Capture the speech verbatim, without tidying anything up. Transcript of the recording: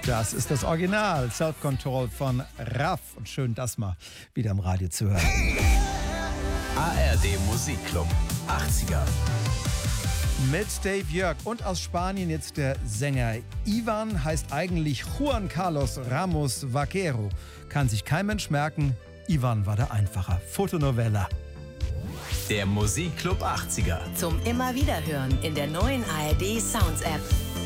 Das ist das Original Self-Control von Raff. Und schön, das mal wieder im Radio zu hören. A R D Musikclub achtziger. Mit Dave Jörg und aus Spanien jetzt der Sänger. Ivan heißt eigentlich Juan Carlos Ramos Vaquero. Kann sich kein Mensch merken. Ivan war der Einfacher. Fotonovella. Der Musikclub achtziger. Zum immer wieder hören in der neuen A R D Sounds App.